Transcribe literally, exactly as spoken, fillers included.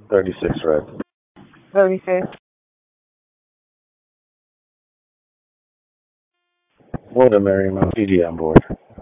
thirty-six red. thirty-six. What a Mary Mount T D on board.